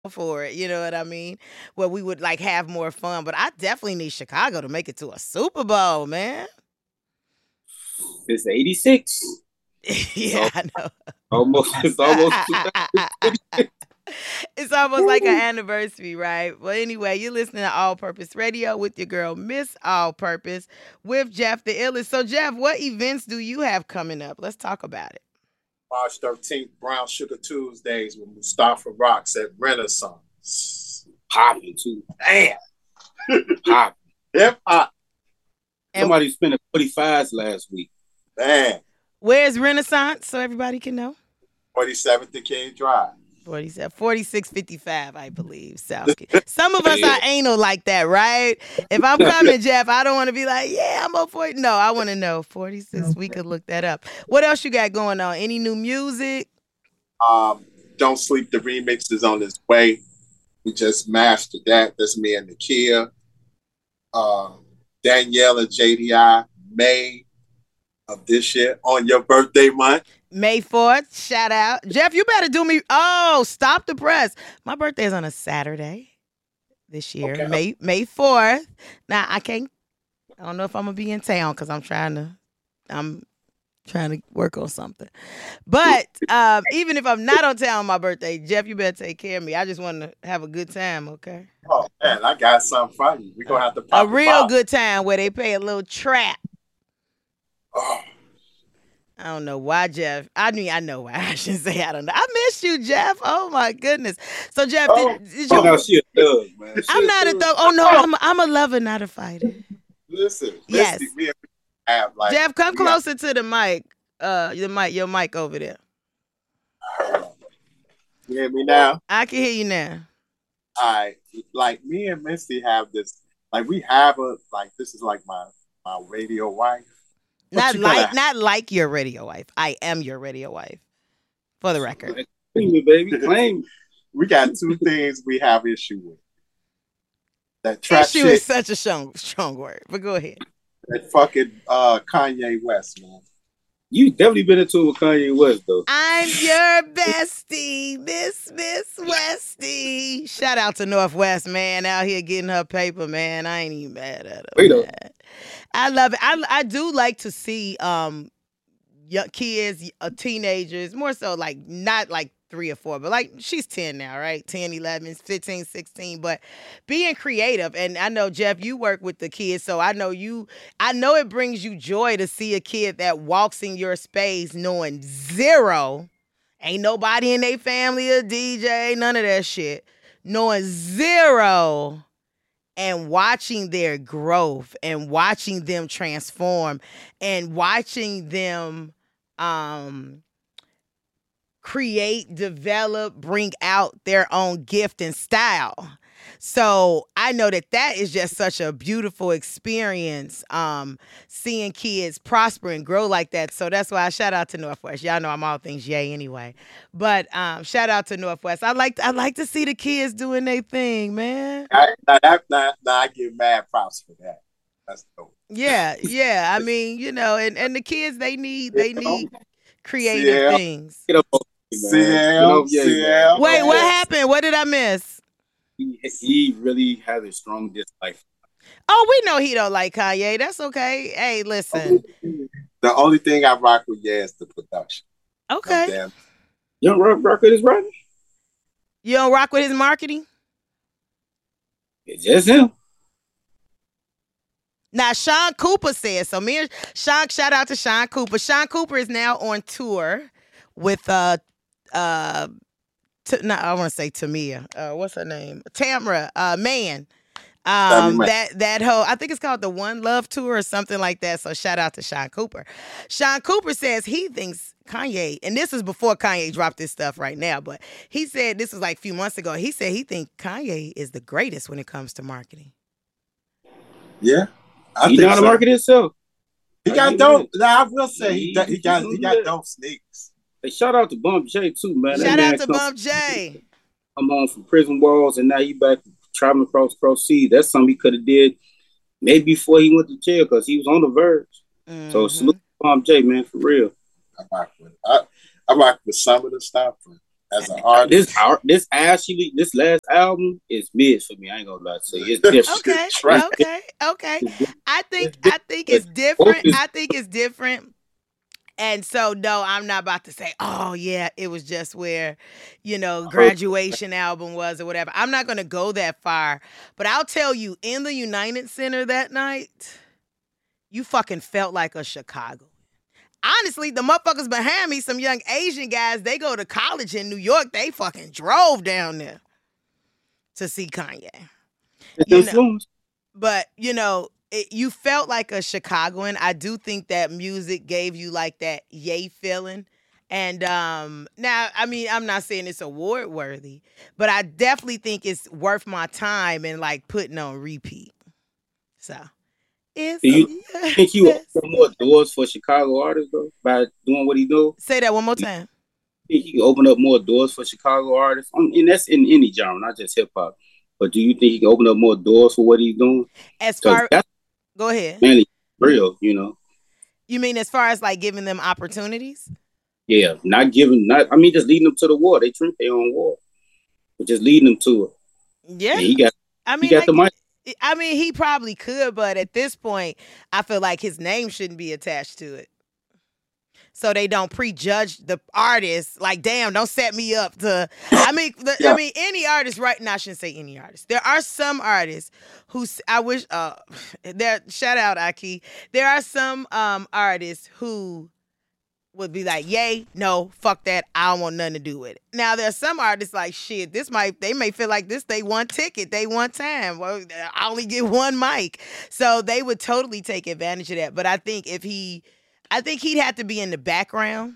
for it. You know what I mean? Where we would like have more fun. But I definitely need Chicago to make it to a Super Bowl, man. It's 86. Yeah, So I know. it's almost 2000. It's almost like an anniversary, right? Well, anyway, you're listening to All Purpose Radio with your girl, Miss All Purpose, with Jeff the Illest. So, Jeff, what events do you have coming up? Let's talk about it. March 13th, Brown Sugar Tuesdays with Mustafa Rocks at Renaissance. Popping too. Damn. Popping. Hip hop. And Somebody spent 45s last week. Man. where's Renaissance so everybody can know? 47th and King Drive. 47, 4655, I believe. South. Some of us are anal like that, right? If I'm coming, Jeff, I don't want to be like, yeah, I'm up for it. No, I want to know. 46, we could look that up. What else you got going on? Any new music? Don't Sleep, the remix is on its way. We just mastered that. That's me and Nakia. Danielle and JDI, May of this year, on your birthday month. May 4th, shout out. Jeff, you better do me. Oh, stop the press. My birthday is on a Saturday this year, Okay. May 4th. Now, I don't know if I'm going to be in town because I'm trying to work on something. But even if I'm not on town on my birthday, Jeff, you better take care of me. I just want to have a good time, okay? Oh, man, I got something for you. We're going to have to A pop the real bottle. good time where they pay a little trap. Oh, I don't know why, Jeff. I mean, I know why. I shouldn't say I don't know. I missed you, Jeff. Oh my goodness. So, Jeff, Oh. did Oh, you? no, she a thug, man. She I'm not a thug. Oh no, I'm a lover, not a fighter. listen. Yes. Misty, we have like. Jeff, come we got- closer to the mic. Your mic over there. You hear me now? I can hear you now. Like me and Misty have this. Like we have this is like my radio wife. But Not like your radio wife. I am your radio wife. For the record. Claim me, baby. Claim me. We got two things we have issue with. That trap Issue shit, is such a strong word, but go ahead. that fucking Kanye West, man. You definitely been into it with Kanye West, though. I'm your bestie, Miss Westy. Shout out to Northwest, man, out here getting her paper, man. I ain't even mad at her. Wait up. Man. I love it. I do like to see young kids, teenagers, more so like not like 3 or 4, but like she's 10 now, right? 10, 11, 15, 16, but being creative. And I know, Jeff, you work with the kids, so I know it brings you joy to see a kid that walks in your space knowing zero, ain't nobody in their family a DJ, none of that shit, knowing zero and watching their growth and watching them transform and watching them create, develop, bring out their own gift and style. So I know that is just such a beautiful experience, seeing kids prosper and grow like that. So that's why I shout out to Northwest. Y'all know I'm all things yay anyway. But shout out to Northwest. I like to see the kids doing their thing, man. I give mad props for that. That's dope. Yeah. I mean, and the kids they need creative Yeah. things. Get up on me, man. Get up, yeah, CL. Wait, what happened? What did I miss? He really has a strong dislike. Oh, we know he don't like Kanye. That's okay. Hey, listen. The only thing I rock with, is the production. Okay. Damn. Young Rock with his brother? You don't rock with his marketing? It's just him. Now, Sean Cooper says, so me and Sean, shout out to Sean Cooper. Sean Cooper is now on tour with, I want to say Tamia. What's her name? Tamra, Man. That whole, I think it's called the One Love Tour or something like that. So shout out to Sean Cooper. Sean Cooper says he thinks Kanye, and this is before Kanye dropped this stuff right now, but he said, this was like a few months ago, he said he thinks Kanye is the greatest when it comes to marketing. Yeah. He know how to market himself. He got dope. Now I will say he got dope sneaks. Hey, shout out to Bump J too, man. Shout out to Bump J. Come on from prison walls, and now he back traveling across seas. That's something he could have did maybe before he went to jail because he was on the verge. Mm-hmm. So salute to Bump J, man, for real. I rock with some of the stuff. as an artist. This last album is mid for me. I ain't gonna lie to you. It's different. Okay, Right. okay. I think But it's different. I think it's different. And so, no, I'm not about to say, oh, yeah, it was just where, graduation album was or whatever. I'm not going to go that far. But I'll tell you, in the United Center that night, you fucking felt like a Chicago. Honestly, the motherfuckers behind me, some young Asian guys, they go to college in New York. They fucking drove down there to see Kanye. influence. But, you felt like a Chicagoan. I do think that music gave you like that yay feeling. And now, I mean, I'm not saying it's award worthy, but I definitely think it's worth my time and like putting on repeat. So, Do you think you open more doors for Chicago artists though by doing what he do? Say that one more time. Think he can open up more doors for Chicago artists? And that's in any genre, not just hip hop. But do you think he can open up more doors for what he's doing? Go ahead. Mainly real, You mean as far as like giving them opportunities? Yeah, just leading them to the war. They drink their own war. But just leading them to it. Yeah. And he got the money. I mean, he probably could, but at this point, I feel like his name shouldn't be attached to it. So they don't prejudge the artist. Like, damn, don't set me up to. I mean, any artist, right now, I shouldn't say any artist. There are some artists who I wish. Shout out Aki. There are some artists who would be like, yay, no, fuck that. I don't want nothing to do with it. Now there are some artists like, shit, they may feel like this. They want ticket. They want time. Well, I only get one mic, so they would totally take advantage of that. But I think he'd have to be in the background,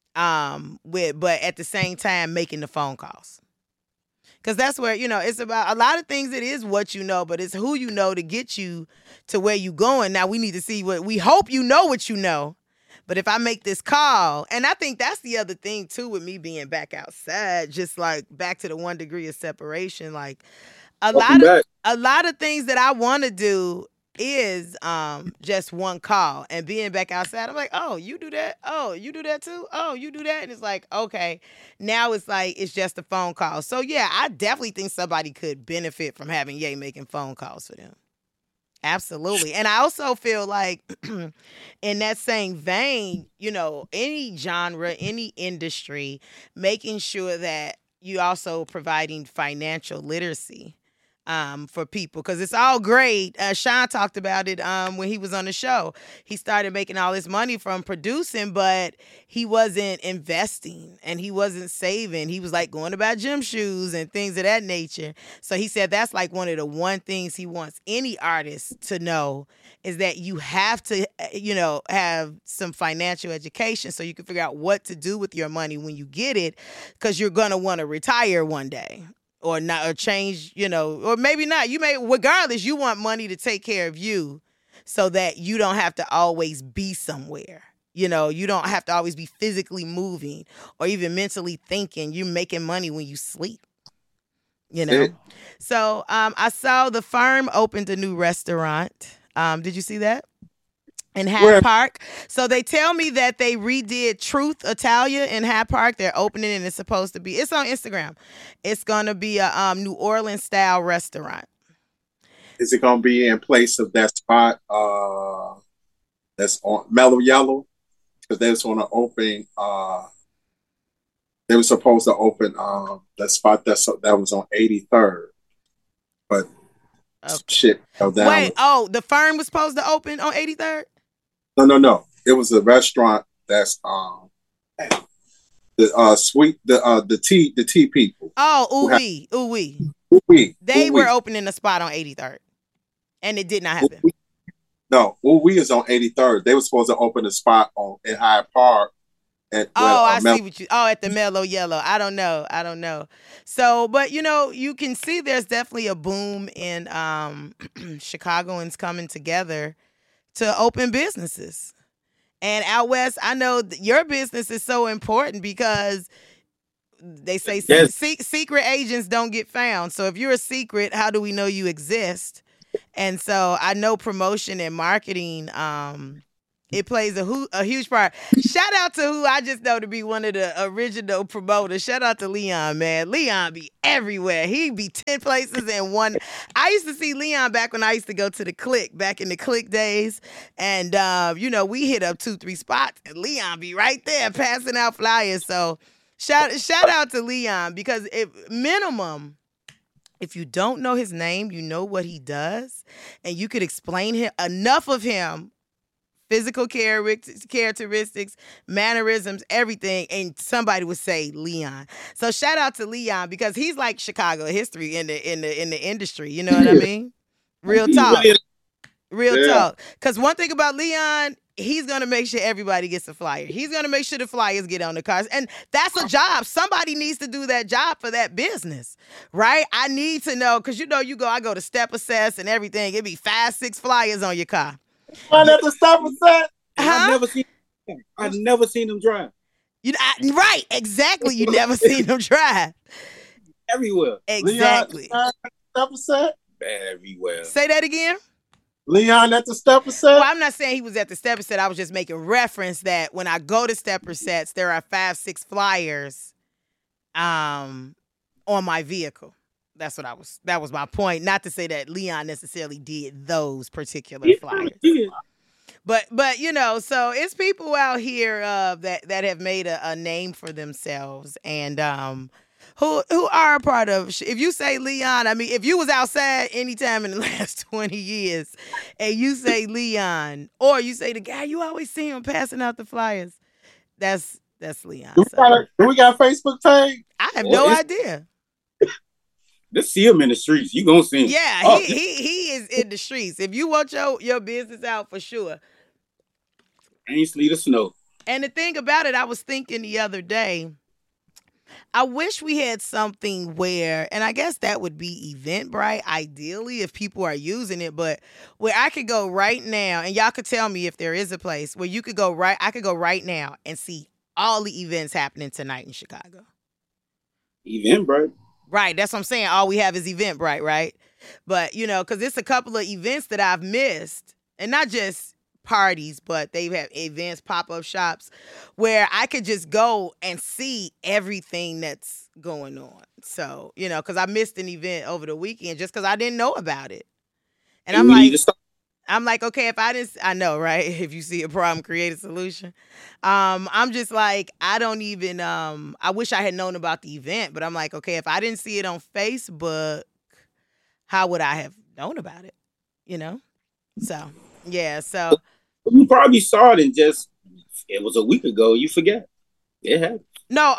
but at the same time making the phone calls. Because that's where, it's about a lot of things. It is what you know, but it's who you know to get you to where you going. Now we need to see we hope you know what you know. But if I make this call, and I think that's the other thing too with me being back outside, just like back to the 1 degree of separation, like a lot of things that I want to do is just one call, and being back outside, I'm like, oh, you do that? Oh, you do that too? Oh, you do that? And it's like, okay, now it's like it's just a phone call. So yeah, I definitely think somebody could benefit from having Ye making phone calls for them. Absolutely. And I also feel like in that same vein, any genre, any industry, making sure that you also providing financial literacy for people, because it's all great. Sean talked about it when he was on the show. He started making all his money from producing, but he wasn't investing and he wasn't saving. He was like going to buy gym shoes and things of that nature. So he said that's like one of the one things he wants any artist to know is that you have to, have some financial education so you can figure out what to do with your money when you get it, because you're going to want to retire one day. Or not, or change, or maybe not. Regardless, you want money to take care of you so that you don't have to always be somewhere. You don't have to always be physically moving or even mentally thinking. You're making money when you sleep, So I saw the Firm opened a new restaurant. Did you see that? In Hyde Park. So they tell me that they redid Truth Italia in Hyde Park. They're opening and it's supposed to be, it's on Instagram. It's going to be a New Orleans style restaurant. Is it going to be in place of that spot that's on Mellow Yellow? Because they was going to open, they were supposed to open that spot that was on 83rd. But shit fell down. Wait, the Firm was supposed to open on 83rd? No. It was a restaurant that's the tea people. Oh, ooh-wee. They were opening a spot on 83rd, and it did not happen. No, ooh-wee is on 83rd. They were supposed to open a spot in Hyde Park. I see what you. Oh, at the Mellow Yellow. I don't know. So, but you can see there's definitely a boom in Chicagoans coming together to open businesses. And out west, I know your business is so important because they say secret agents don't get found. So if you're a secret, how do we know you exist? And so I know promotion and marketing It plays a huge part. Shout out to who I just know to be one of the original promoters. Shout out to Leon, man. Leon be everywhere. He be 10 places in one. I used to see Leon back when I used to go to the Click, back in the Click days. And, we hit up 2-3 spots, and Leon be right there passing out flyers. So shout out to Leon, because minimum, if you don't know his name, you know what he does, and you could explain enough of him, physical characteristics, mannerisms, everything, and somebody would say Leon. So shout out to Leon, because he's like Chicago history in the industry. You know what I mean? Real talk. Real talk. Because one thing about Leon, he's going to make sure everybody gets a flyer. He's going to make sure the flyers get on the cars. And that's a job. Somebody needs to do that job for that business, right? I need to know, because I go to Step Assess and everything. It'd be 5-6 flyers on your car. At the Step Assess? I've never seen them drive. Right, exactly. You never seen them drive. Everywhere. Exactly. Leon, Step Assess? Everywhere. Say that again. Leon at the Step Assess? Well, I'm not saying he was at the Stepper Set. I was just making reference that when I go to Stepper Sets, there are 5-6 flyers on my vehicle. That was my point. Not to say that Leon necessarily did those particular flyers. Yeah. But so it's people out here that have made a name for themselves, and who are a part of. If you say Leon, I mean, if you was outside anytime in the last 20 years, and you say Leon, or you say the guy you always see him passing out the flyers, that's Leon. Do we got a Facebook page? I have no idea. Just see him in the streets. You gonna see him. Yeah, he is in the streets. If you want your business out, for sure. Ain't sleet or snow. And the thing about it, I was thinking the other day, I wish we had something where, and I guess that would be Eventbrite, ideally, if people are using it, but where I could go right now, and y'all could tell me if there is a place where I could go right now and see all the events happening tonight in Chicago. Eventbrite. Right, that's what I'm saying. All we have is Eventbrite, right? But, because it's a couple of events that I've missed, and not just parties, but they have events, pop-up shops, where I could just go and see everything that's going on. So, because I missed an event over the weekend just because I didn't know about it. And I'm like, okay, I know, right? If you see a problem, create a solution. I'm just like, I don't even, I wish I had known about the event, but I'm like, okay, if I didn't see it on Facebook, how would I have known about it? So, yeah, so. You probably saw it and it was a week ago. You forget. It happened. No.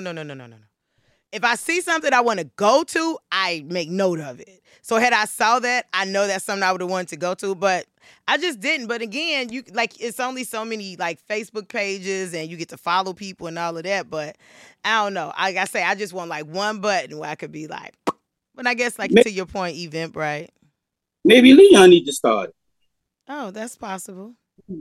If I see something I want to go to, I make note of it. So had I saw that, I know that's something I would have wanted to go to, but I just didn't. But again, it's only so many Facebook pages, and you get to follow people and all of that. But I don't know. Like I say, I just want one button where I could be like, but I guess to your point, Eventbrite. Maybe Leon need to start. Oh, that's possible.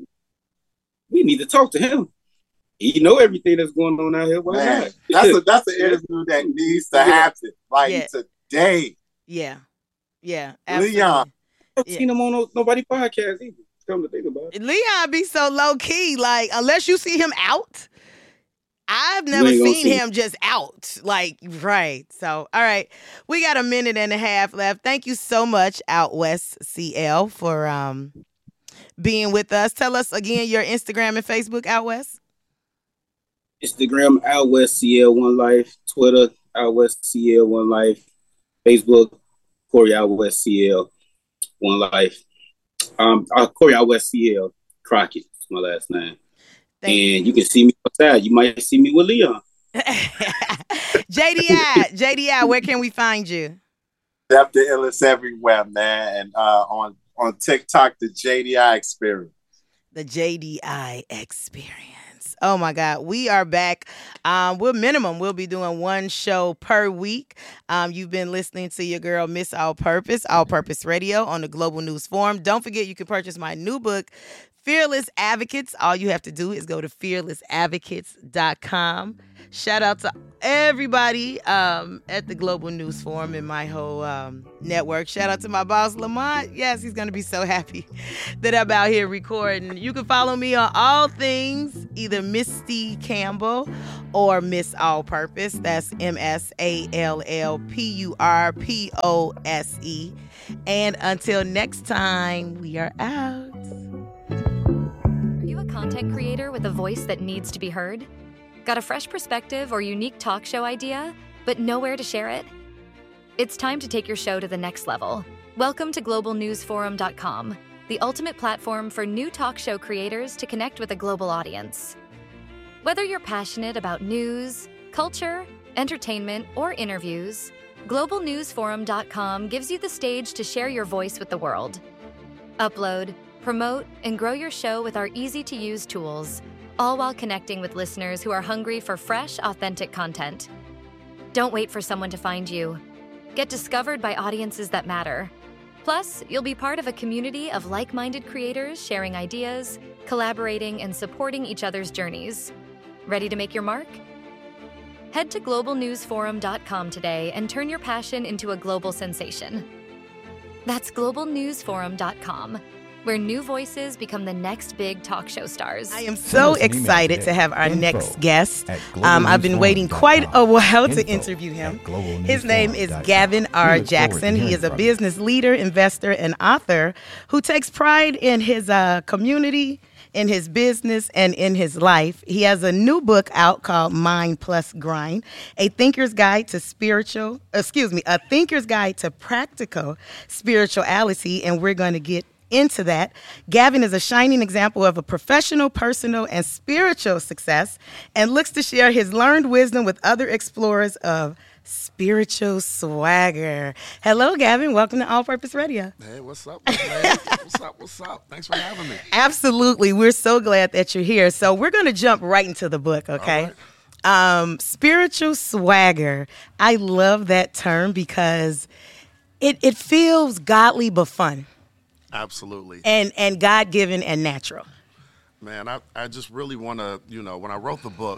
We need to talk to him. He know everything that's going on out here. Why not? That's an interview that needs to happen today. Yeah, absolutely. Leon. I've seen him on nobody podcast either. Come to think about it. Leon be so low key, unless you see him out. I've never seen him just out. Right. So, all right. We got a minute and a half left. Thank you so much, Out West CL, for being with us. Tell us again your Instagram and Facebook, Out West. Instagram, Out West CL One Life. Twitter, Out West CL One Life. Facebook, Corey Out West CL One Life. Corey Out West CL Crockett is my last name. You can see me outside. You might see me with Leon. JDI, where can we find you? Def the Illest everywhere, man. And on TikTok, the JDI Experience. The JDI Experience. Oh my God, we are back. We'll be doing one show per week. You've been listening to your girl, Miss All Purpose Radio on the Global News Forum. Don't forget, you can purchase my new book, Fearless Advocates. All you have to do is go to fearlessadvocates.com Shout out to everybody at the Global News Forum and my whole network. Shout out to my boss, Lamont. Yes, he's going to be so happy that I'm out here recording. You can follow me on all things, either Misty Campbell or Miss All Purpose. That's MSALLPURPOSE. And until next time, we are out. Are you a content creator with a voice that needs to be heard? Got a fresh perspective or unique talk show idea, but nowhere to share it? It's time to take your show to the next level. Welcome to globalnewsforum.com, the ultimate platform for new talk show creators to connect with a global audience. Whether you're passionate about news, culture, entertainment, or interviews, globalnewsforum.com gives you the stage to share your voice with the world. Upload, promote, and grow your show with our easy-to-use tools, all while connecting with listeners who are hungry for fresh, authentic content. Don't wait for someone to find you. Get discovered by audiences that matter. Plus, you'll be part of a community of like-minded creators sharing ideas, collaborating, and supporting each other's journeys. Ready to make your mark? Head to globalnewsforum.com today and turn your passion into a global sensation. That's globalnewsforum.com, where new voices become the next big talk show stars. I am so excited to have our next guest. I've been waiting quite a while to interview him. His name is Gavin R. Jackson. He is a business leader, investor, and author who takes pride in his community, in his business, and in his life. He has a new book out called Mind Plus Grind, a thinker's guide to practical spirituality, and we're going to get into that. Gavin is a shining example of a professional, personal, and spiritual success and looks to share his learned wisdom with other explorers of spiritual swagger. Hello, Gavin. Welcome to All Purpose Radio. Hey, what's up, man? What's up? Thanks for having me. Absolutely. We're so glad that you're here. So we're going to jump right into the book, okay? Spiritual swagger. I love that term because it feels godly but fun. Absolutely. And God-given and natural. Man, I just really want to, when I wrote the book,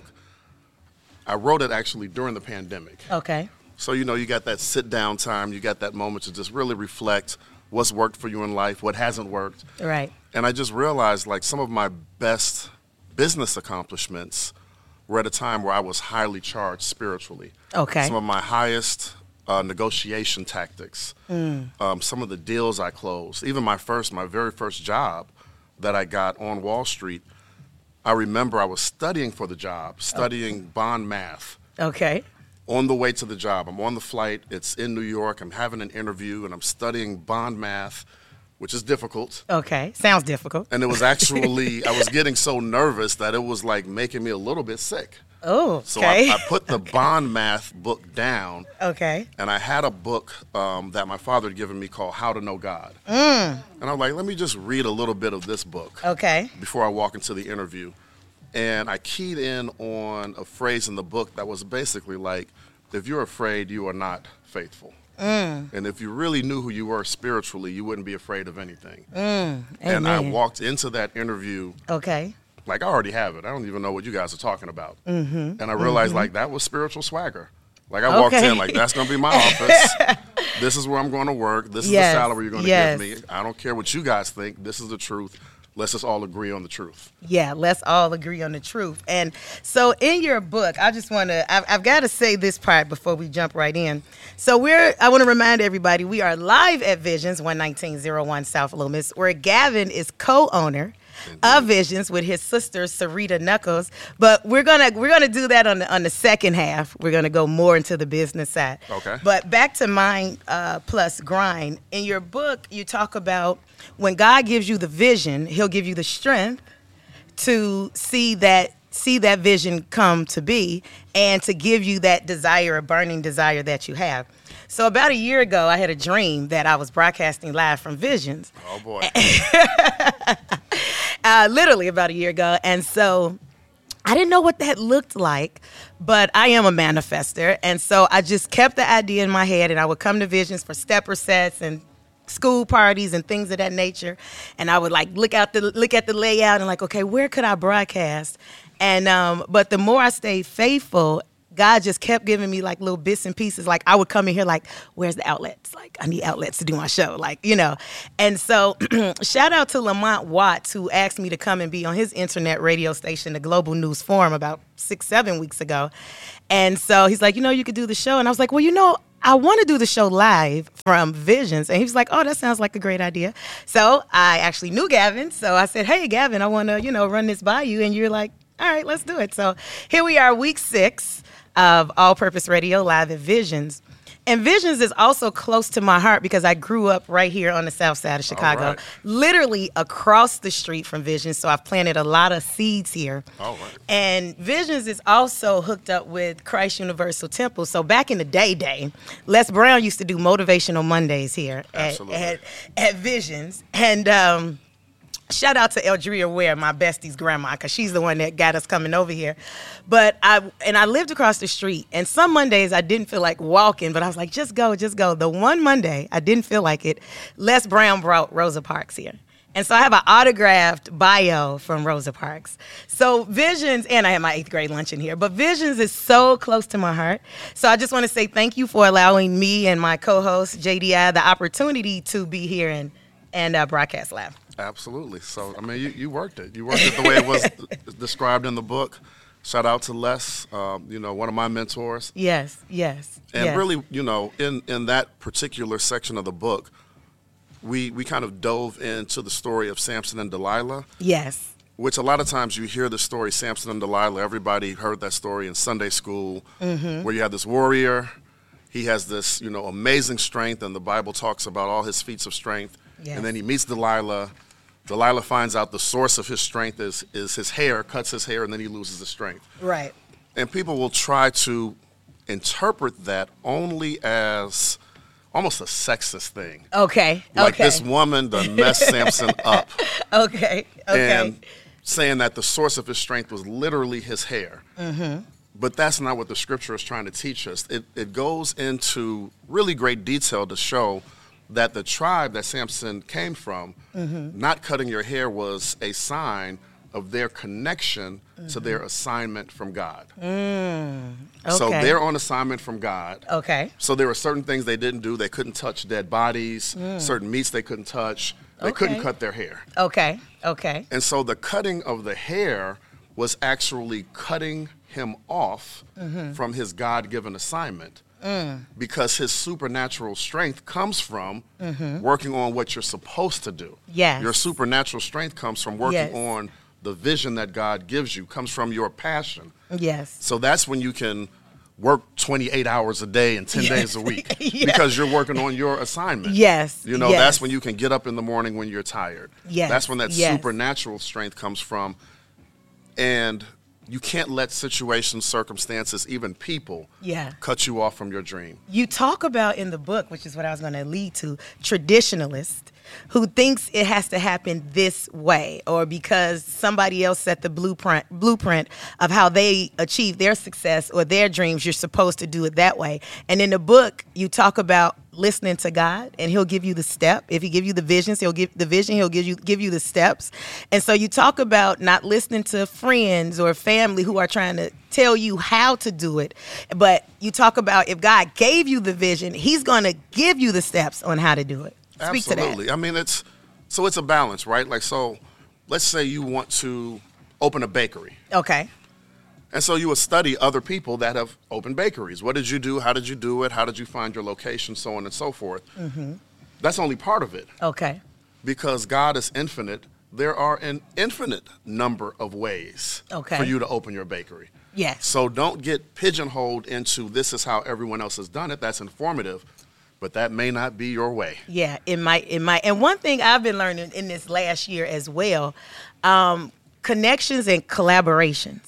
I wrote it actually during the pandemic. Okay. So, you got that sit-down time. You got that moment to just really reflect what's worked for you in life, what hasn't worked. Right. And I just realized, some of my best business accomplishments were at a time where I was highly charged spiritually. Okay. Some of my highest negotiation tactics, some of the deals I closed, even my very first job that I got on Wall Street, I remember I was studying for the job, studying bond math. Okay. On the way to the job, I'm on the flight, it's in New York, I'm having an interview, and I'm studying bond math, which is difficult. Okay, sounds difficult. And it was actually, I was getting so nervous that it was making me a little bit sick. Oh, okay. So I put the bond math book down. Okay. And I had a book that my father had given me called How to Know God. And I'm like, let me just read a little bit of this book. Okay. Before I walk into the interview. And I keyed in on a phrase in the book that was basically if you're afraid, you are not faithful. And if you really knew who you were spiritually, you wouldn't be afraid of anything. And I walked into that interview. Okay. I already have it. I don't even know what you guys are talking about. And I realized, that was spiritual swagger. I walked in, that's going to be my office. This is where I'm going to work. This is the salary you're going to give me. I don't care what you guys think. This is the truth. Let's just all agree on the truth. Yeah, let's all agree on the truth. And so in your book, I just want to, I've got to say this part before we jump right in. So I want to remind everybody, we are live at Visions, 11901 South Loomis, where Gavin is co-owner of Visions with his sister Sarita Knuckles, but we're gonna do that on the second half. We're gonna go more into the business side. Okay. But back to Mind Plus Grind. In your book, you talk about when God gives you the vision, He'll give you the strength to see that vision come to be and to give you that desire, a burning desire that you have. So about a year ago, I had a dream that I was broadcasting live from Visions. Oh, boy. Literally about a year ago. And so I didn't know what that looked like, but I am a manifester. And so I just kept the idea in my head, and I would come to Visions for stepper sets and school parties and things of that nature. And I would look at the layout and okay, where could I broadcast? And but the more I stayed faithful, God just kept giving me like little bits and pieces. Like I would come in here like, where's the outlets? Like I need outlets to do my show. Like, you know. And so shout out to Lamont Watts, who asked me to come and be on his internet radio station, the Global News Forum, about 6-7 weeks ago. And so he's like, you know, you could do the show. And I was like, well, you know, I want to do the show live from Visions. And he was like, oh, that sounds like a great idea. So I actually knew Gavin. So I said, hey, Gavin, I want to, you know, run this by you. And you're like, all right, let's do it. So here we are, week 6 of All Purpose Radio live at Visions. And Visions is also close to my heart because I grew up right here on the south side of Chicago, right. Literally across the street from Visions. So I've planted a lot of seeds here. All right. And Visions is also hooked up with Christ Universal Temple. So back in the day, Les Brown used to do Motivational Mondays here at Visions. And shout out to Eldria Ware, my bestie's grandma, because she's the one that got us coming over here. But I lived across the street, and some Mondays I didn't feel like walking, but I was like, just go. The one Monday I didn't feel like it, Les Brown brought Rosa Parks here. And so I have an autographed bio from Rosa Parks. So Visions, and I have my 8th grade luncheon here, but Visions is so close to my heart. So I just want to say thank you for allowing me and my co-host, JDI, the opportunity to be here and broadcast live. Absolutely. So, I mean, you worked it. You worked it the way it was described in the book. Shout out to Les, you know, one of my mentors. Yes. And really, you know, in that particular section of the book, we kind of dove into the story of Samson and Delilah. Yes. Which a lot of times you hear the story, Samson and Delilah. Everybody heard that story in Sunday school, where you have this warrior. He has this, you know, amazing strength, and the Bible talks about all his feats of strength. Yes. And then he meets Delilah. Delilah finds out the source of his strength is his hair, cuts his hair, and then he loses his strength. Right. And people will try to interpret that only as almost a sexist thing. Okay. Like this woman done messed Samson up. Okay. And saying that the source of his strength was literally his hair. Mm-hmm. But that's not what the scripture is trying to teach us. It goes into really great detail to show that the tribe that Samson came from, not cutting your hair was a sign of their connection to their assignment from God. Okay. So they're on assignment from God. Okay. So there were certain things they didn't do. They couldn't touch dead bodies, certain meats they couldn't touch. They couldn't cut their hair. Okay. And so the cutting of the hair was actually cutting him off from his God-given assignment. Because his supernatural strength comes from working on what you're supposed to do. Yes. Your supernatural strength comes from working on the vision that God gives you, comes from your passion. Yes. So that's when you can work 28 hours a day and 10 days a week because you're working on your assignment. Yes. You know, that's when you can get up in the morning when you're tired. Yes. That's when that supernatural strength comes from. And you can't let situations, circumstances, even people cut you off from your dream. You talk about in the book, which is what I was going to lead to, traditionalist who thinks it has to happen this way or because somebody else set the blueprint of how they achieve their success or their dreams, you're supposed to do it that way. And in the book, you talk about listening to God, and he'll give you the step. If he give you the visions, he'll give the vision, he'll give you the steps. And so you talk about not listening to friends or family who are trying to tell you how to do it. But you talk about if God gave you the vision, he's going to give you the steps on how to do it. Speak Absolutely. to that. I mean, it's a balance, right? Like, so let's say you want to open a bakery. Okay. And so you would study other people that have opened bakeries. What did you do? How did you do it? How did you find your location? So on and so forth. That's only part of it. Okay. Because God is infinite, there are an infinite number of ways for you to open your bakery. Yes. So don't get pigeonholed into this is how everyone else has done it. That's informative, but that may not be your way. Yeah, it might. And one thing I've been learning in this last year as well, connections and collaborations.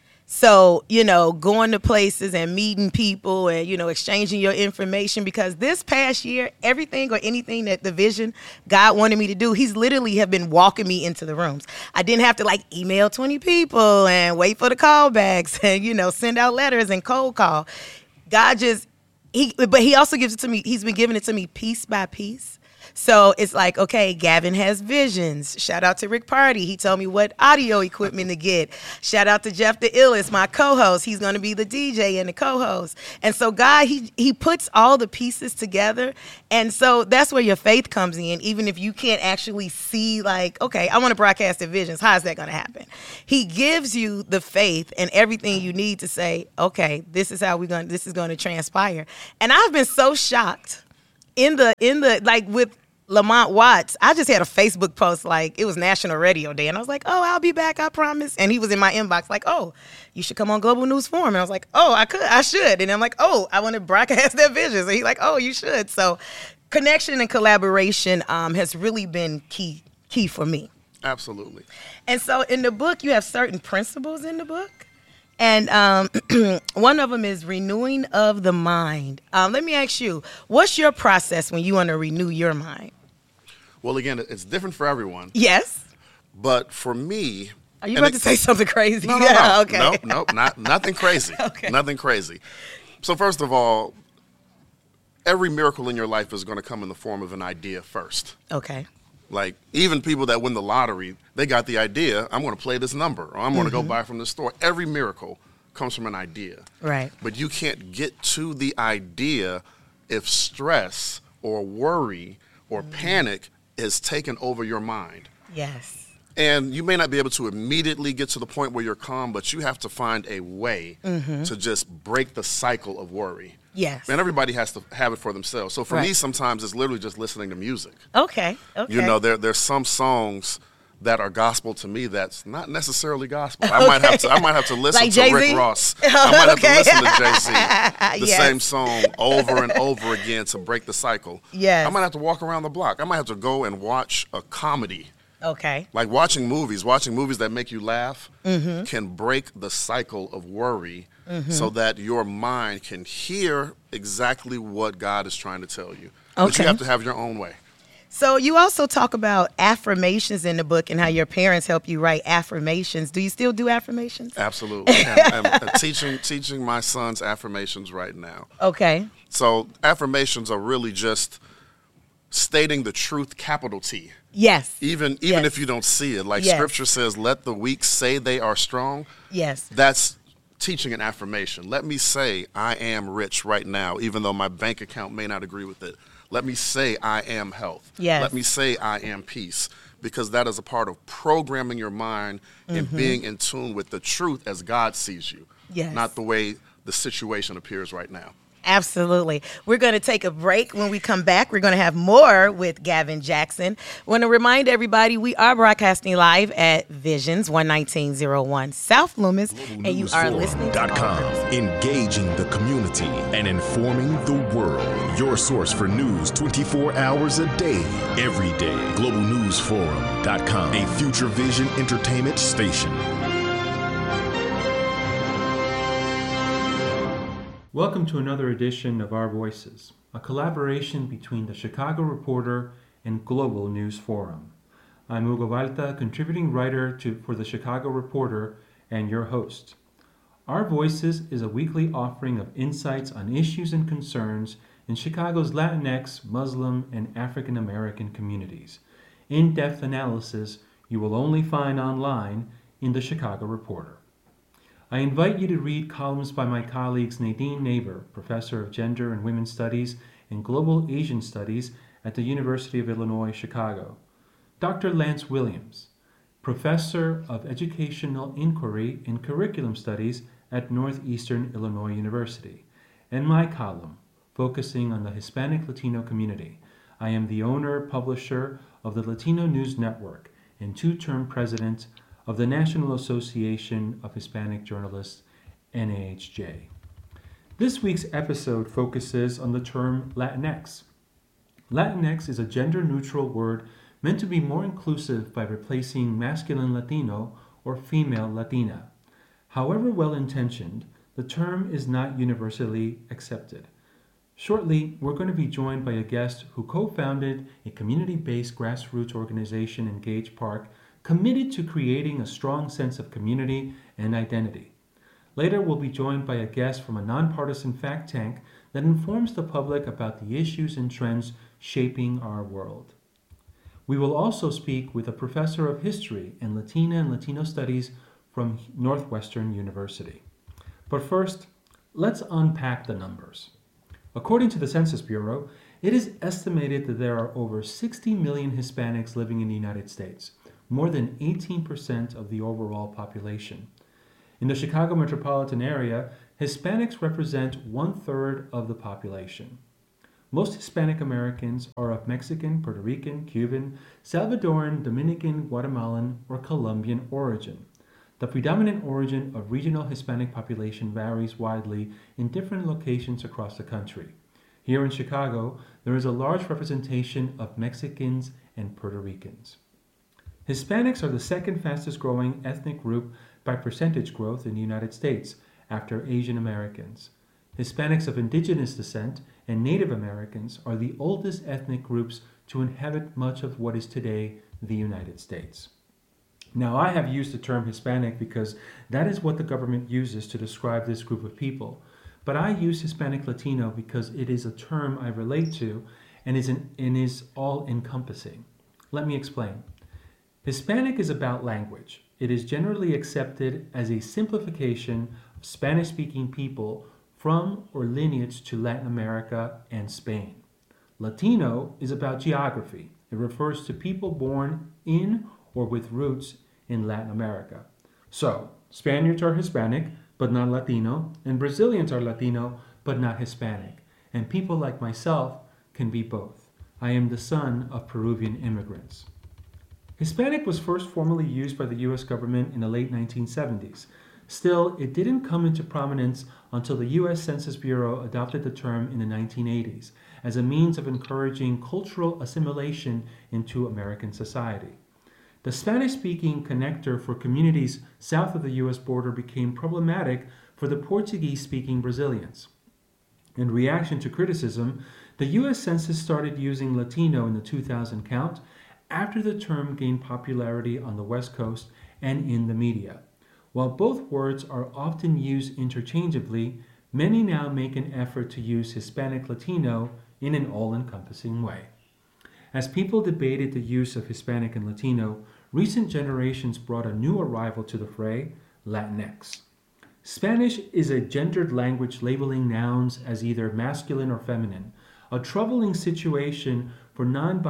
So, you know, going to places and meeting people and, you know, exchanging your information, because this past year, everything or anything that the vision God wanted me to do, he's literally have been walking me into the rooms. I didn't have to like email 20 people and wait for the callbacks and, you know, send out letters and cold call. God just, but he also gives it to me. He's been giving it to me piece by piece. So it's like, okay, Gavin has visions. Shout out to Rick Party. He told me what audio equipment to get. Shout out to Jeff the Illest, my co-host. He's going to be the DJ and the co-host. And so God, he puts all the pieces together. And so that's where your faith comes in, even if you can't actually see like, okay, I want to broadcast the visions. How is that going to happen? He gives you the faith and everything you need to say, okay, this is going to transpire. And I've been so shocked in the like with Lamont Watts. I just had a Facebook post like it was National Radio Day, and I was like, oh, I'll be back, I promise. And he was in my inbox like, oh, you should come on Global News Forum. And I was like, oh, I should. And I'm like, oh, I want to broadcast their visions. And he's like, oh, you should. So connection and collaboration has really been key for me. Absolutely. And so in the book, you have certain principles in the book. And one of them is renewing of the mind. Let me ask you, what's your process when you want to renew your mind? Well, again, it's different for everyone. Yes. But for me... Are you about to say something crazy? No. Okay. No, nothing crazy. Okay. Nothing crazy. So first of all, every miracle in your life is going to come in the form of an idea first. Okay. Like, even people that win the lottery, they got the idea, I'm going to play this number, or I'm going to go buy from the store. Every miracle comes from an idea. Right. But you can't get to the idea if stress or worry or panic is taken over your mind. Yes. And you may not be able to immediately get to the point where you're calm, but you have to find a way to just break the cycle of worry. Yes. And everybody has to have it for themselves. So for me, sometimes it's literally just listening to music. Okay. You know, there's some songs that are gospel to me that's not necessarily gospel. I might have to listen like to Jay-Z? Rick Ross. I might have to listen to Jay-Z. The same song over and over again to break the cycle. Yes. I might have to walk around the block. I might have to go and watch a comedy. Okay. Like watching movies that make you laugh can break the cycle of worry so that your mind can hear exactly what God is trying to tell you. Okay. But you have to have your own way. So you also talk about affirmations in the book and how your parents help you write affirmations. Do you still do affirmations? Absolutely. I'm teaching my sons affirmations right now. Okay. So affirmations are really just stating the truth, capital T. Yes. Even if you don't see it. Like Scripture says, let the weak say they are strong. Yes. That's teaching an affirmation. Let me say I am rich right now, even though my bank account may not agree with it. Let me say I am health. Yes. Let me say I am peace, because that is a part of programming your mind and being in tune with the truth as God sees you, not the way the situation appears right now. Absolutely. We're going to take a break. When we come back, we're going to have more with Gavin Jackson. I want to remind everybody we are broadcasting live at Visions 11901 South Loomis, and you are listening to engaging the community and informing the world. Your source for news 24 hours a day, every day. GlobalNewsForum.com, a Future Vision entertainment station. Welcome to another edition of Our Voices, a collaboration between the Chicago Reporter and Global News Forum. I'm Hugo Valta, contributing writer for the Chicago Reporter and your host. Our Voices is a weekly offering of insights on issues and concerns in Chicago's Latinx, Muslim, and African American communities. In-depth analysis you will only find online in the Chicago Reporter. I invite you to read columns by my colleagues Nadine Neighbor, Professor of Gender and Women's Studies and Global Asian Studies at the University of Illinois, Chicago, Dr. Lance Williams, Professor of Educational Inquiry and Curriculum Studies at Northeastern Illinois University, and my column, focusing on the Hispanic Latino community. I am the owner, publisher of the Latino News Network and two-term president of the National Association of Hispanic Journalists, NAHJ. This week's episode focuses on the term Latinx. Latinx is a gender-neutral word meant to be more inclusive by replacing masculine Latino or female Latina. However well-intentioned, the term is not universally accepted. Shortly, we're going to be joined by a guest who co-founded a community-based grassroots organization in Gage Park committed to creating a strong sense of community and identity. Later, we'll be joined by a guest from a nonpartisan fact tank that informs the public about the issues and trends shaping our world. We will also speak with a professor of history and Latina and Latino studies from Northwestern University. But first, let's unpack the numbers. According to the Census Bureau, it is estimated that there are over 60 million Hispanics living in the United States, more than 18% of the overall population. In the Chicago metropolitan area, Hispanics represent 1/3 of the population. Most Hispanic Americans are of Mexican, Puerto Rican, Cuban, Salvadoran, Dominican, Guatemalan, or Colombian origin. The predominant origin of regional Hispanic population varies widely in different locations across the country. Here in Chicago, there is a large representation of Mexicans and Puerto Ricans. Hispanics are the second fastest growing ethnic group by percentage growth in the United States, after Asian Americans. Hispanics of indigenous descent and Native Americans are the oldest ethnic groups to inhabit much of what is today the United States. Now, I have used the term Hispanic because that is what the government uses to describe this group of people. But I use Hispanic Latino because it is a term I relate to and is all-encompassing. Let me explain. Hispanic is about language. It is generally accepted as a simplification of Spanish-speaking people from or lineage to Latin America and Spain. Latino is about geography. It refers to people born in or with roots in Latin America. So, Spaniards are Hispanic, but not Latino, and Brazilians are Latino, but not Hispanic. And people like myself can be both. I am the son of Peruvian immigrants. Hispanic was first formally used by the U.S. government in the late 1970s. Still, it didn't come into prominence until the U.S. Census Bureau adopted the term in the 1980s as a means of encouraging cultural assimilation into American society. The Spanish-speaking connector for communities south of the U.S. border became problematic for the Portuguese-speaking Brazilians. In reaction to criticism, the U.S. Census started using Latino in the 2000 count after the term gained popularity on the West Coast and in the media. While both words are often used interchangeably, many now make an effort to use Hispanic Latino in an all-encompassing way. As people debated the use of Hispanic and Latino, recent generations brought a new arrival to the fray, Latinx. Spanish is a gendered language labeling nouns as either masculine or feminine, a troubling situation for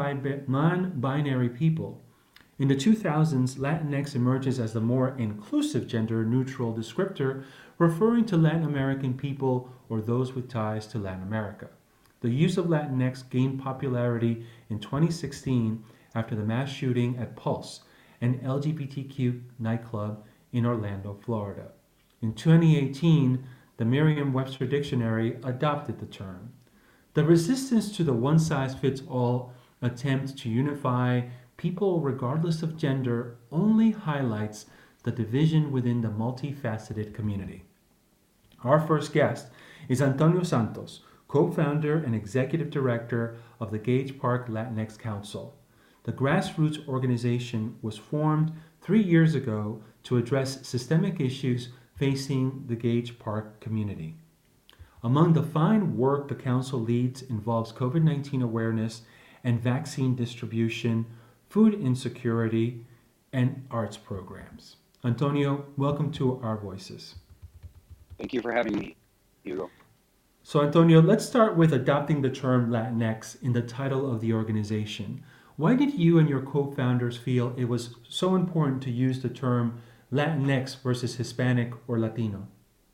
non-binary people. In the 2000s, Latinx emerges as the more inclusive gender-neutral descriptor, referring to Latin American people or those with ties to Latin America. The use of Latinx gained popularity in 2016 after the mass shooting at Pulse, an LGBTQ nightclub in Orlando, Florida. In 2018, the Merriam-Webster Dictionary adopted the term. The resistance to the one-size-fits-all attempt to unify people regardless of gender only highlights the division within the multifaceted community. Our first guest is Antonio Santos, co-founder and executive director of the Gage Park Latinx Council. The grassroots organization was formed 3 years ago to address systemic issues facing the Gage Park community. Among the fine work the council leads involves COVID-19 awareness and vaccine distribution, food insecurity, and arts programs. Antonio, welcome to Our Voices. Thank you for having me, Hugo. So, Antonio, let's start with adopting the term Latinx in the title of the organization. Why did you and your co-founders feel it was so important to use the term Latinx versus Hispanic or Latino?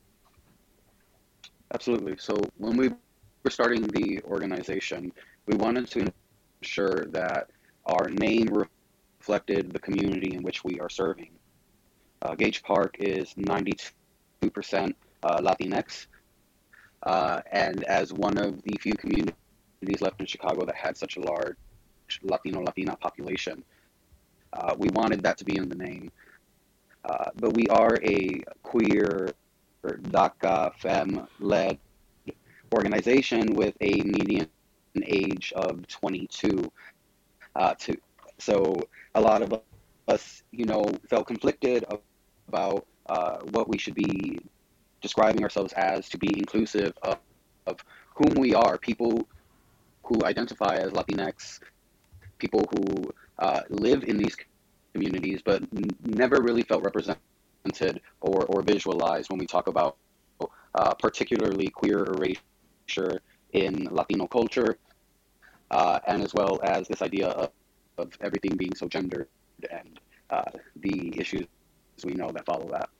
Absolutely. So when we were starting the organization, we wanted to ensure that our name reflected the community in which we are serving. Gage Park is 92% Latinx, and as one of the few communities left in Chicago that had such a large Latina population, we wanted that to be in the name. But we are a queer or DACA femme-led organization with a median age of 22. So a lot of us, felt conflicted about what we should be describing ourselves as to be inclusive of whom we are, people who identify as Latinx, people who live in these communities, but never really felt represented or visualized when we talk about particularly queer erasure in Latino culture, and as well as this idea of everything being so gendered and the issues we know that follow that.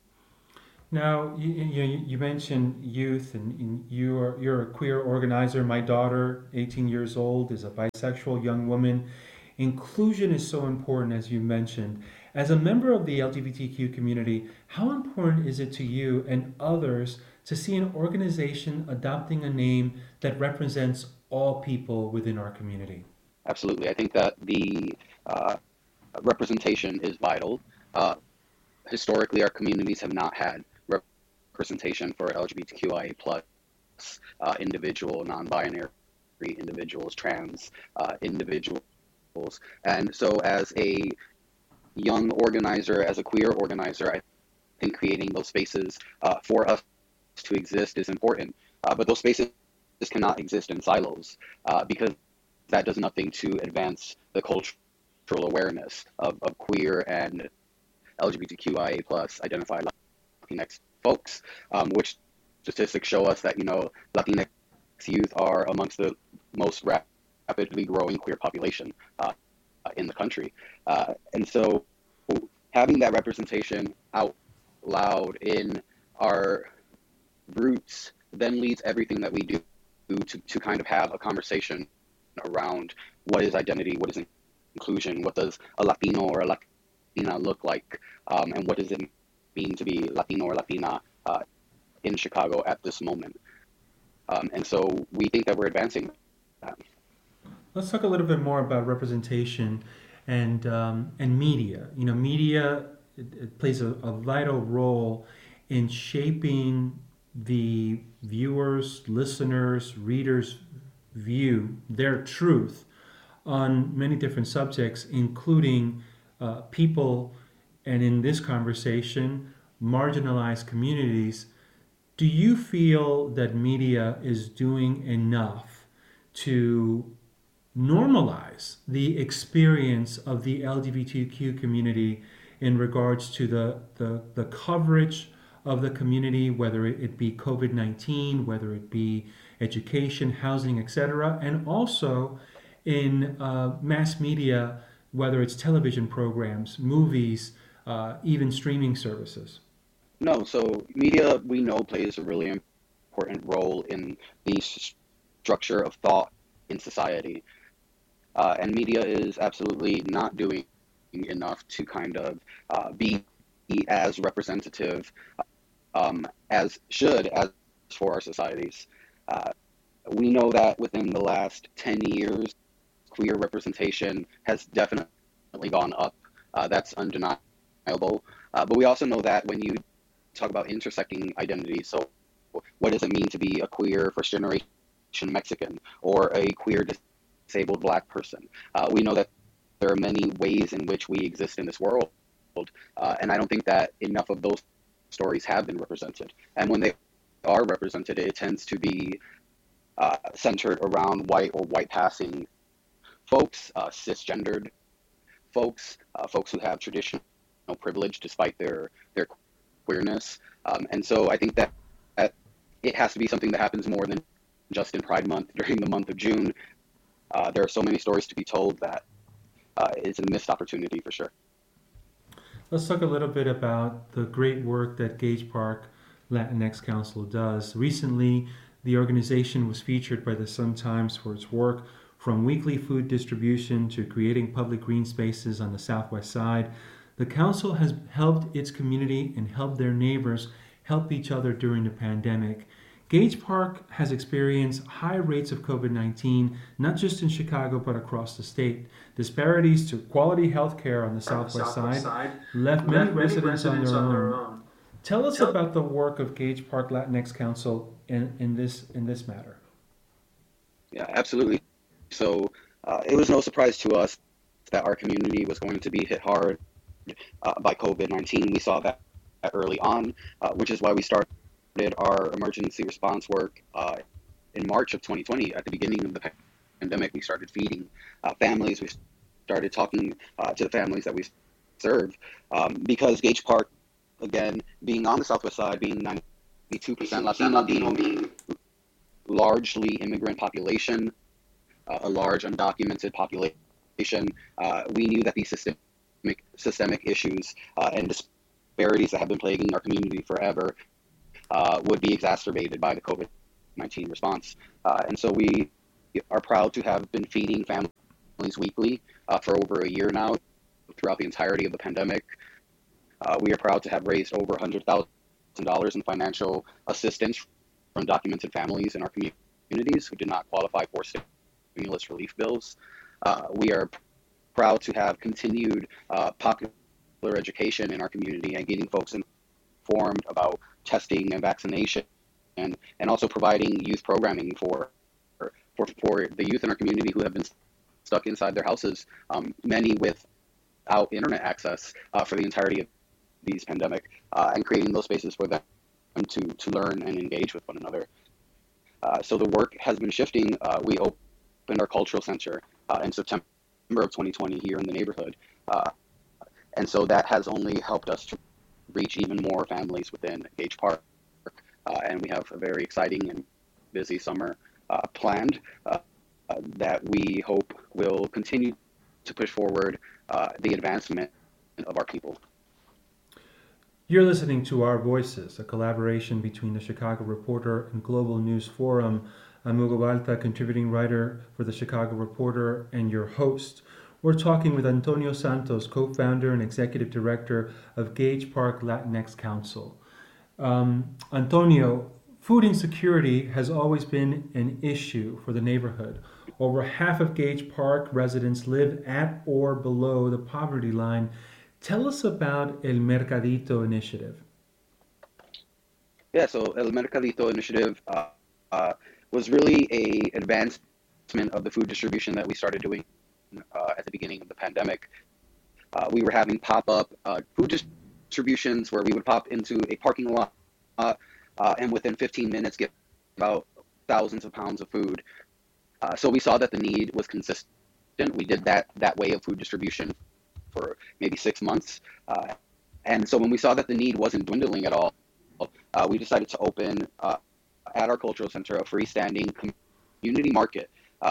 Now, you mentioned youth, and you're a queer organizer. My daughter, 18 years old, is a bisexual young woman. Inclusion is so important, as you mentioned. As a member of the LGBTQ community, how important is it to you and others to see an organization adopting a name that represents all people within our community? Absolutely. I think that the representation is vital. Historically, our communities have not had representation for LGBTQIA plus individual, non-binary individuals, trans individuals. And so as a young organizer, as a queer organizer, I think creating those spaces for us to exist is important. But those spaces cannot exist in silos because that does nothing to advance the cultural awareness of queer and LGBTQIA plus identified Latinx folks, which statistics show us that, Latinx youth are amongst the most rapidly growing queer population in the country. And so having that representation out loud in our roots then leads everything that we do to kind of have a conversation around what is identity, what is inclusion, what does a Latino or a Latina look like, and what does it mean to be Latino or Latina in Chicago at this moment. And so we think that we're advancing that. Let's talk a little bit more about representation and media. Media it plays a vital role in shaping the viewers, listeners, readers' view, their truth on many different subjects, including people, and in this conversation, marginalized communities. Do you feel that media is doing enough to normalize the experience of the LGBTQ community in regards to the coverage of the community, whether it be COVID-19, whether it be education, housing, etc., and also in mass media, whether it's television programs, movies, even streaming services? No, so media, we know, plays a really important role in the structure of thought in society. And media is absolutely not doing enough to kind of be as representative as for our societies. We know that within the last 10 years, queer representation has definitely gone up. That's undeniable. But we also know that when you talk about intersecting identities, so what does it mean to be a queer first-generation Mexican or a queer disabled Black person? We know that there are many ways in which we exist in this world, and I don't think that enough of those stories have been represented. And when they are represented, it tends to be centered around white or white-passing folks, cisgendered folks, folks who have traditional privilege despite their queerness. And so I think that it has to be something that happens more than just in Pride Month during the month of June. There are so many stories to be told that it's a missed opportunity for sure. Let's talk a little bit about the great work that Gage Park Latinx Council does. Recently, the organization was featured by the Sun-Times for its work from weekly food distribution to creating public green spaces on the Southwest Side. The council has helped its community and helped their neighbors help each other during the pandemic. Gage Park has experienced high rates of COVID-19, not just in Chicago, but across the state. Disparities to quality health care on the Southwest Side left many residents on their own. Tell us about the work of Gage Park Latinx Council in this matter. Yeah, absolutely. So it was no surprise to us that our community was going to be hit hard by COVID-19. We saw that early on, which is why we started our emergency response work in March of 2020, at the beginning of the pandemic, we started feeding families. We started talking to the families that we serve, because Gage Park, again, being on the Southwest Side, being 92% Latino, being largely immigrant population, a large undocumented population, we knew that these systemic issues and disparities that have been plaguing our community forever would be exacerbated by the COVID-19 response. And so we are proud to have been feeding families weekly for over a year now, throughout the entirety of the pandemic. We are proud to have raised over $100,000 in financial assistance from documented families in our communities who did not qualify for stimulus relief bills. We are proud to have continued popular education in our community and getting folks informed about testing and vaccination, and also providing youth programming for the youth in our community who have been stuck inside their houses, many without internet access for the entirety of these pandemic, and creating those spaces for them to learn and engage with one another. So the work has been shifting. We opened our cultural center in September of 2020 here in the neighborhood. And so that has only helped us to reach even more families within Gage Park. And we have a very exciting and busy summer planned that we hope will continue to push forward the advancement of our people. You're listening to Our Voices, a collaboration between the Chicago Reporter and Global News Forum. I'm Hugo Balta, contributing writer for the Chicago Reporter and your host. We're talking with Antonio Santos, co-founder and executive director of Gage Park Latinx Council. Antonio, food insecurity has always been an issue for the neighborhood. Over half of Gage Park residents live at or below the poverty line. Tell us about El Mercadito initiative. Yeah, so El Mercadito initiative was really an advancement of the food distribution that we started doing at the beginning of the pandemic. We were having pop-up food distributions where we would pop into a parking lot and within 15 minutes get about thousands of pounds of food. So we saw that the need was consistent. We did that way of food distribution for maybe 6 months. And so when we saw that the need wasn't dwindling at all, we decided to open at our cultural center a freestanding community market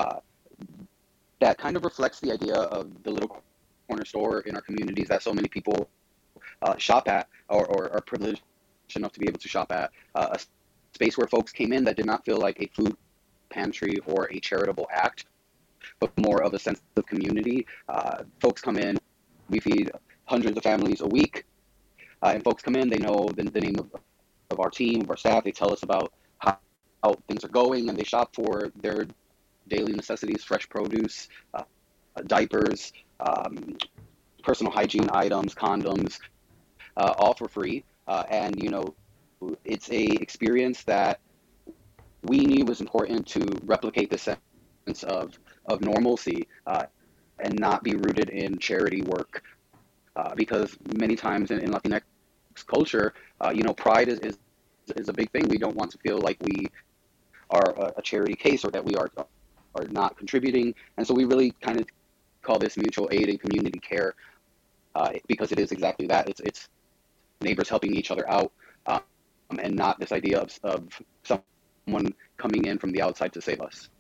that kind of reflects the idea of the little corner store in our communities that so many people shop at or are privileged enough to be able to shop at. A space where folks came in that did not feel like a food pantry or a charitable act, but more of a sense of community. Folks come in, we feed hundreds of families a week, and folks come in, they know the name of our team, of our staff, they tell us about how things are going, and they shop for their daily necessities, fresh produce, diapers, personal hygiene items, condoms, all for free. And, you know, it's a experience that we knew was important to replicate the sense of normalcy and not be rooted in charity work. Because many times in Latinx culture, you know, pride is a big thing. We don't want to feel like we are a charity case or that we are not contributing. And so we really kind of call this mutual aid and community care because it is exactly that. It's neighbors helping each other out and not this idea of someone coming in from the outside to save us.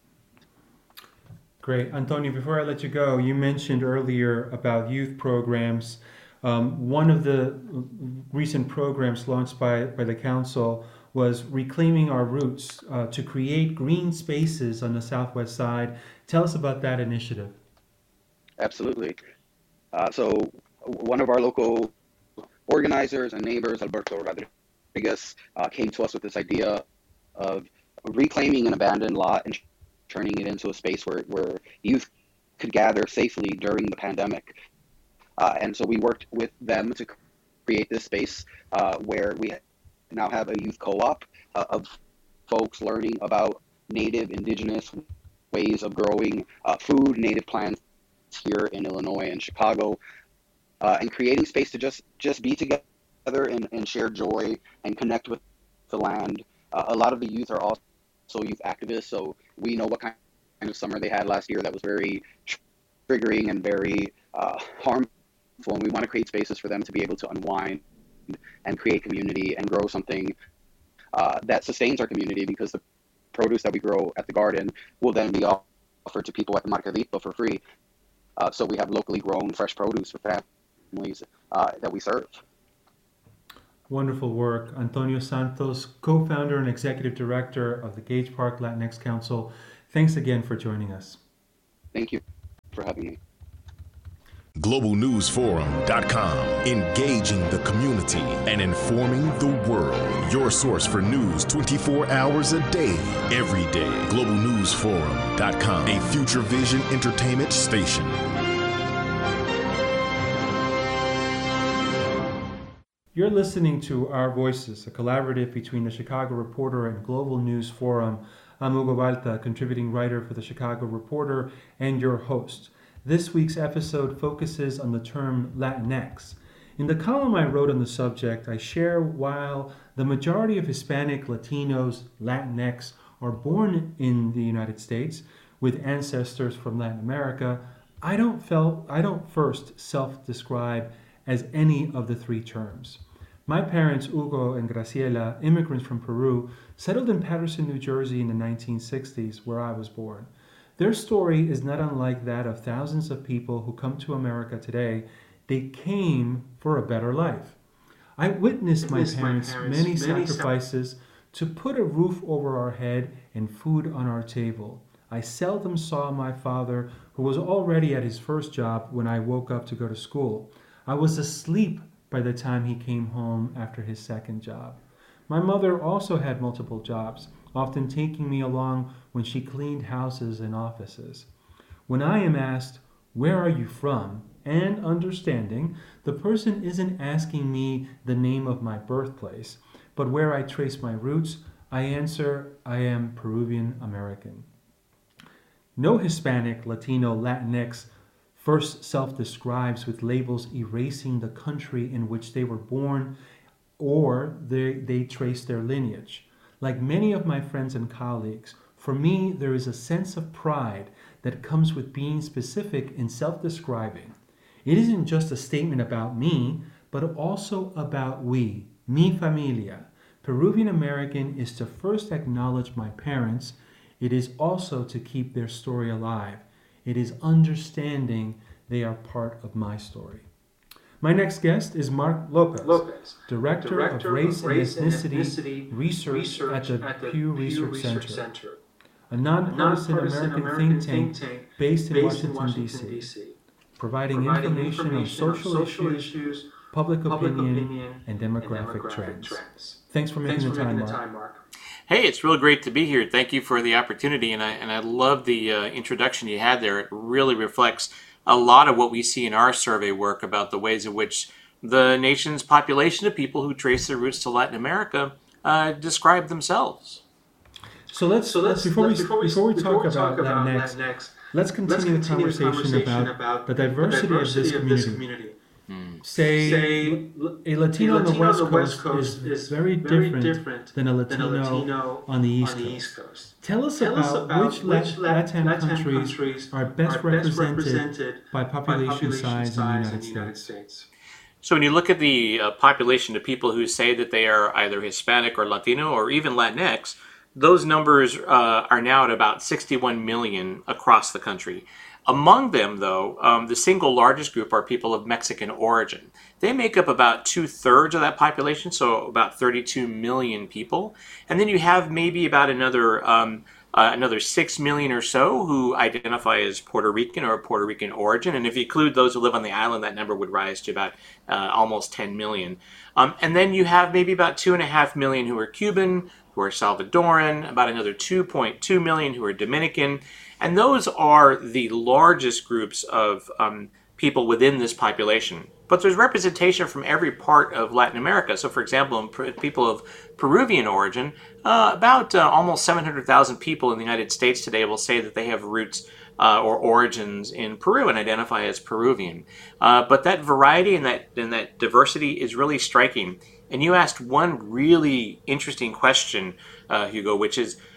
Great. Antonio, before I let you go, you mentioned earlier about youth programs. One of the recent programs launched by the council was Reclaiming Our Roots to create green spaces on the Southwest Side. Tell us about that initiative. Absolutely. So one of our local organizers and neighbors, Alberto Rodriguez, came to us with this idea of reclaiming an abandoned lot and turning it into a space where youth could gather safely during the pandemic. And so we worked with them to create this space where we now have a youth co-op of folks learning about native, indigenous ways of growing food, native plants here in Illinois and Chicago, and creating space to just be together and share joy and connect with the land. A lot of the youth are also youth activists, so we know what kind of summer they had last year that was very triggering and very harmful, and we want to create spaces for them to be able to unwind and create community and grow something that sustains our community, because the produce that we grow at the garden will then be offered to people at the Mercadito for free. So we have locally grown fresh produce for families that we serve. Wonderful work. Antonio Santos, co-founder and executive director of the Gage Park Latinx Council. Thanks again for joining us. Thank you for having me. GlobalNewsForum.com, engaging the community and informing the world. Your source for news 24 hours a day, every day. GlobalNewsForum.com, a Future Vision entertainment station. You're listening to Our Voices, a collaborative between the Chicago Reporter and Global News Forum. I'm Hugo Balta, contributing writer for the Chicago Reporter and your host. This week's episode focuses on the term Latinx. In the column I wrote on the subject, I share while the majority of Hispanic, Latinos, Latinx are born in the United States with ancestors from Latin America, I don't first self-describe as any of the three terms. My parents, Hugo and Graciela, immigrants from Peru, settled in Paterson, New Jersey in the 1960s, where I was born. Their story is not unlike that of thousands of people who come to America today. They came for a better life. I witnessed my parents' many sacrifices to put a roof over our head and food on our table. I seldom saw my father, who was already at his first job when I woke up to go to school. I was asleep by the time he came home after his second job. My mother also had multiple jobs, often taking me along when she cleaned houses and offices. When I am asked, "Where are you from?" and understanding, the person isn't asking me the name of my birthplace, but where I trace my roots, I answer, I am Peruvian American. No Hispanic, Latino, Latinx first self-describes with labels erasing the country in which they were born or they trace their lineage. Like many of my friends and colleagues, for me, there is a sense of pride that comes with being specific in self-describing. It isn't just a statement about me, but also about we, mi familia. Peruvian American is to first acknowledge my parents. It is also to keep their story alive. It is understanding they are part of my story. My next guest is Mark Lopez, Director of Race and Ethnicity Research at the Pew Research Center, a nonpartisan American think tank based in Washington, D.C., providing information on social issues, public opinion, and demographic trends. Thanks for making the time, Mark. Hey, it's real great to be here. Thank you for the opportunity, and I love the introduction you had there. It really reflects a lot of what we see in our survey work about the ways in which the nation's population of people who trace their roots to Latin America describe themselves. So let's before we talk about Latinx, let's continue the conversation about the diversity of this community. Say a Latino on the West Coast is very different than a Latino on the East Coast. Tell us about which Latin countries are best represented by population size in the United States. So when you look at the population of people who say that they are either Hispanic or Latino or even Latinx, those numbers are now at about 61 million across the country. Among them, though, the single largest group are people of Mexican origin. They make up about 2/3 of that population, so about 32 million people. And then you have maybe about another 6 million or so who identify as Puerto Rican or Puerto Rican origin. And if you include those who live on the island, that number would rise to about almost 10 million. And then you have maybe about 2.5 million who are Cuban, who are Salvadoran, about another 2.2 million who are Dominican. And those are the largest groups of people within this population. But there's representation from every part of Latin America. So, for example, people of Peruvian origin, about almost 700,000 people in the United States today will say that they have roots or origins in Peru and identify as Peruvian. But that variety and that diversity is really striking. And you asked one really interesting question, Hugo, which is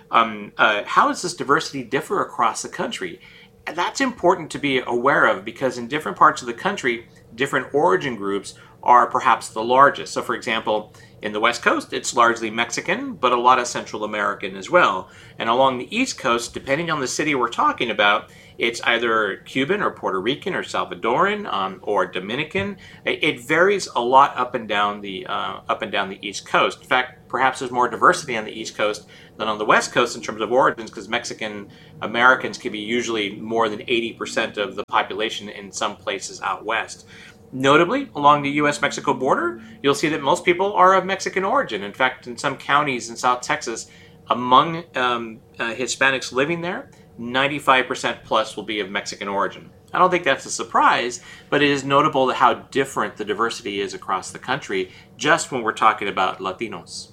how does this diversity differ across the country? And that's important to be aware of, because in different parts of the country, different origin groups are perhaps the largest. So for example, in the West Coast, it's largely Mexican, but a lot of Central American as well. And along the East Coast, depending on the city we're talking about, it's either Cuban or Puerto Rican or Salvadoran or Dominican. It varies a lot up and down the East Coast. In fact, perhaps there's more diversity on the East Coast than on the West Coast in terms of origins, because Mexican Americans can be usually more than 80% of the population in some places out west. Notably, along the U.S.-Mexico border, you'll see that most people are of Mexican origin. In fact, in some counties in South Texas, among Hispanics living there, 95% plus will be of Mexican origin. I don't think that's a surprise, but it is notable how different the diversity is across the country, just when we're talking about Latinos.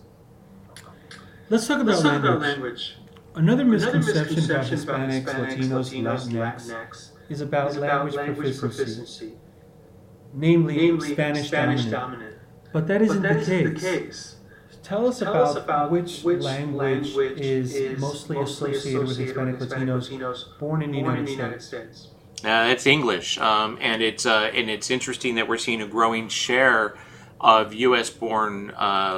Let's talk about language. Another misconception about Hispanics, Latinos, Latinx is about language proficiency. Namely Spanish dominant. But that isn't the case. Tell us about which language is mostly associated with Hispanic Latinos born in the United States. It's English, and it's interesting that we're seeing a growing share of U.S.-born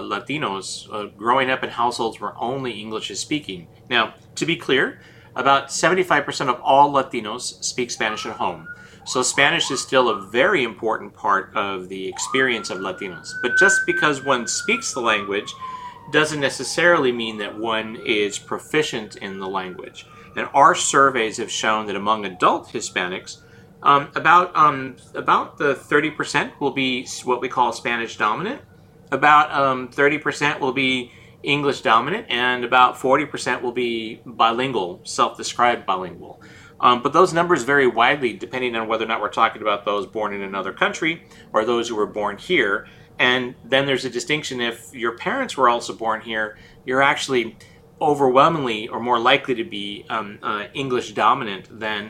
Latinos growing up in households where only English is speaking. Now, to be clear, about 75% of all Latinos speak Spanish at home. So Spanish is still a very important part of the experience of Latinos. But just because one speaks the language doesn't necessarily mean that one is proficient in the language. And our surveys have shown that among adult Hispanics, about the 30% will be what we call Spanish dominant, about 30% will be English dominant, and about 40% will be bilingual, self-described bilingual. But those numbers vary widely depending on whether or not we're talking about those born in another country or those who were born here. And then there's a distinction: if your parents were also born here, you're actually overwhelmingly or more likely to be English dominant than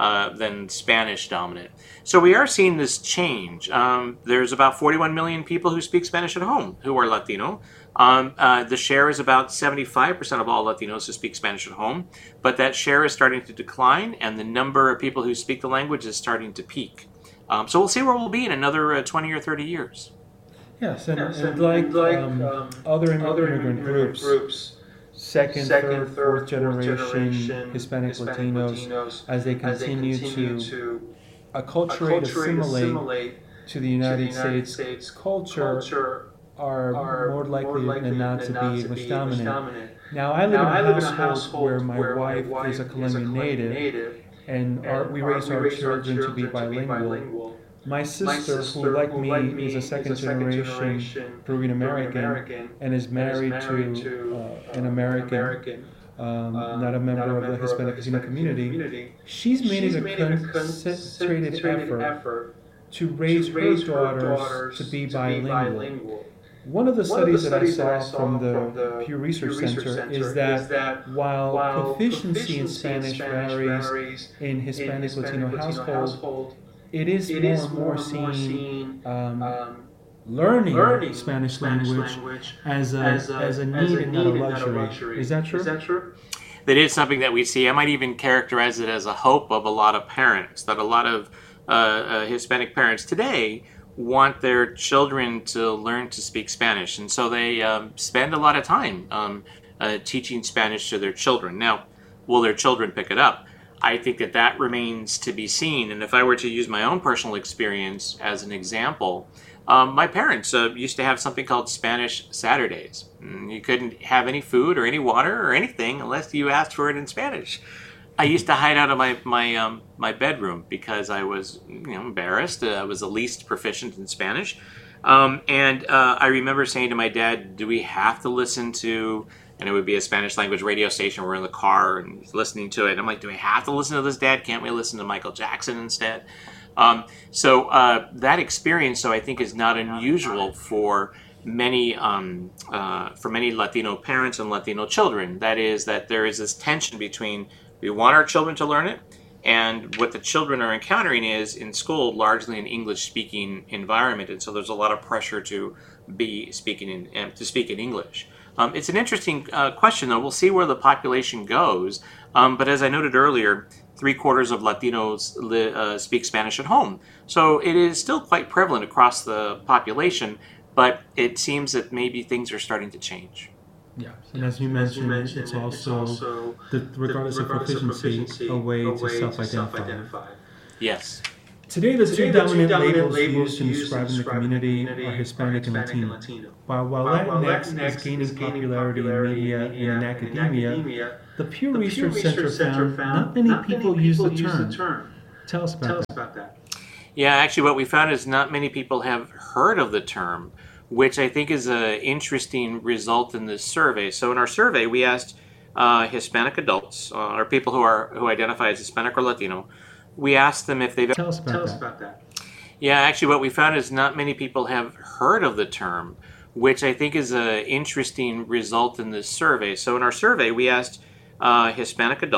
Spanish dominant. So we are seeing this change. There's about 41 million people who speak Spanish at home who are Latino. The share is about 75% of all Latinos who speak Spanish at home, but that share is starting to decline, and the number of people who speak the language is starting to peak. So we'll see where we'll be in another 20 or 30 years. Yes, and like other immigrant groups, second, third, fourth generation Hispanic Latinos, as they continue to acculturate, assimilate to the United States culture, are more likely than not to be English dominant. Now, I live in a household where my wife is a Colombian native, and we raise our children to be bilingual. My sister, who like me is a second generation Peruvian American and is married to an American, not a member of the Hispanic Latino community, she's made it a concentrated effort to raise her daughters to be bilingual. One of the studies that I saw from the Pew Research Center is that while proficiency in Spanish varies in Hispanic Latino households, it is more and more seen learning Spanish language as a need and not a luxury. Is that true? That is something that we see. I might even characterize it as a hope of a lot of parents, that a lot of Hispanic parents today want their children to learn to speak Spanish. And so they spend a lot of time teaching Spanish to their children. Now, will their children pick it up? I think that remains to be seen. And if I were to use my own personal experience as an example, my parents used to have something called Spanish Saturdays. You couldn't have any food or any water or anything unless you asked for it in Spanish. I used to hide out of my bedroom because I was embarrassed. I was the least proficient in Spanish. And I remember saying to my dad, do we have to listen to, and it would be a Spanish language radio station. We're in the car and listening to it. And I'm like, do we have to listen to this, Dad? Can't we listen to Michael Jackson instead? So that experience, I think, is not unusual for many Latino parents and Latino children. That is, that there is this tension between we want our children to learn it, and what the children are encountering is in school largely an English-speaking environment, and so there's a lot of pressure to be speaking to speak in English. It's an interesting question, though. We'll see where the population goes. But as I noted earlier, 3/4 of Latinos speak Spanish at home. So it is still quite prevalent across the population, but it seems that maybe things are starting to change. Yeah, and as you mentioned, it's also, regardless of proficiency, a way to self-identify. Yes. Today, the two dominant labels used in describing the community are Hispanic and Latino. While Latinx is gaining popularity in media and in academia, the Pew Research Center found not many people use the term. Tell us about that. Yeah, actually what we found is not many people have heard of the term, which I think is an interesting result in this survey. So in our survey, we asked Hispanic adults, or people who identify as Hispanic or Latino, we asked them if they've... Tell us about that. Yeah, actually what we found is not many people have heard of the term, which I think is an interesting result in this survey. So in our survey, we asked Hispanic adults,